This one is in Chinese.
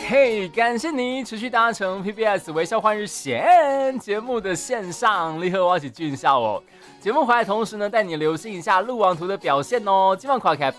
嘿，感谢你持续搭乘 PBS 微笑换日线节目的线上，你和我一起俊笑哦。节目回来同时呢，带你留心一下路网图的表现哦。今晚跨开